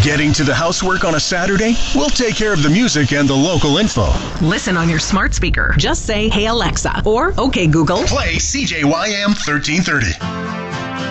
Getting to the housework on a Saturday? We'll take care of the music and the local info. Listen on your smart speaker. Just say, "Hey Alexa," or "Okay Google. Play CJYM 1330.